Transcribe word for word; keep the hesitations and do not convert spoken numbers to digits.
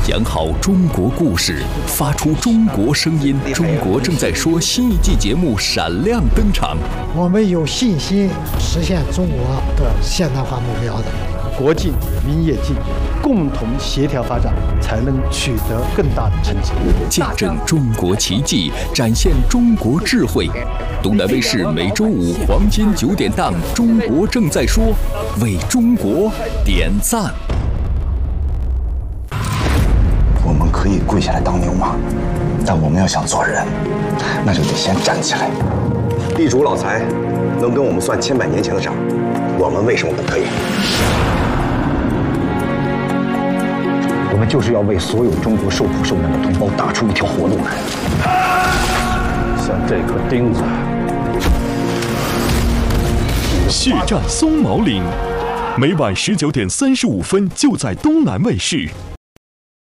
讲好中国故事，发出中国声音。中国正在说新一季节目闪亮登场。 我们有信心实现中国的现代化目标的。 国进民也进，共同协调发展，才能取得更大的成绩。 见证中国奇迹，展现中国智慧。东南卫视每周五黄金九点档《中国正在说》，为中国点赞。 我们可以跪下来当牛马，但我们要想做人，那就得先站起来。 地主老财能跟我们算千百年前的账，我们为什么不可以？我们就是要为所有中国受苦受难的同胞打出一条活路来。 像这颗钉子。 血战松毛岭，每晚十九点三十五分就在东南卫视。